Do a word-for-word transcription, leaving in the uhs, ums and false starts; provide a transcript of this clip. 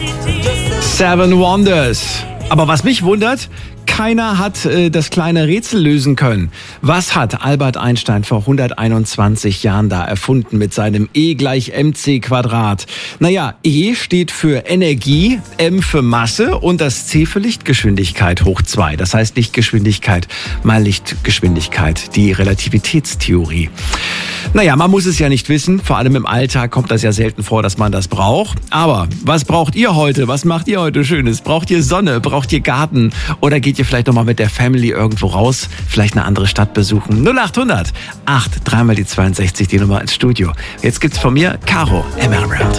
Seven Wonders. Aber was mich wundert, keiner hat äh, das kleine Rätsel lösen können. Was hat Albert Einstein vor hunderteinundzwanzig Jahren da erfunden mit seinem E gleich mc Quadrat? Naja, E steht für Energie, M für Masse und das C für Lichtgeschwindigkeit hoch zwei. Das heißt Lichtgeschwindigkeit mal Lichtgeschwindigkeit, die Relativitätstheorie. Naja, man muss es ja nicht wissen. Vor allem im Alltag kommt das ja selten vor, dass man das braucht. Aber was braucht ihr heute? Was macht ihr heute Schönes? Braucht ihr Sonne? Braucht ihr Garten? Oder geht ihr vielleicht noch mal mit der Family irgendwo raus? Vielleicht eine andere Stadt besuchen? null acht hundert acht, dreimal die zweiundsechzig, die Nummer ins Studio. Jetzt gibt's von mir Caro Emerald.